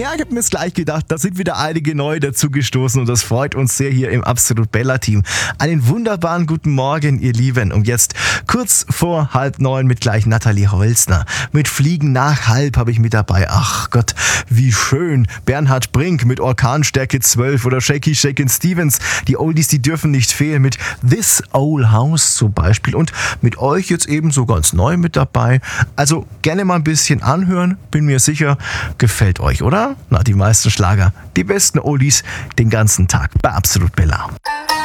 Ja, ich habe mir gleich gedacht, da sind wieder einige neue dazugestoßen und das freut uns sehr hier im Absolut Bella Team. Einen wunderbaren guten Morgen, ihr Lieben. Und jetzt kurz vor 8:30 mit gleich Nathalie Holzner. Mit Fliegen nach halb habe ich mit dabei. Ach Gott, wie schön. Bernhard Brink mit Orkanstärke 12 oder Shaky Shakin' Stevens. Die Oldies, die dürfen nicht fehlen mit This Old House zum Beispiel. Und mit euch jetzt eben so ganz neu mit dabei. Also gerne mal ein bisschen anhören. Bin mir sicher, gefällt euch, oder? Na, die meisten Schlager, die besten Oldies den ganzen Tag bei Absolut Bella.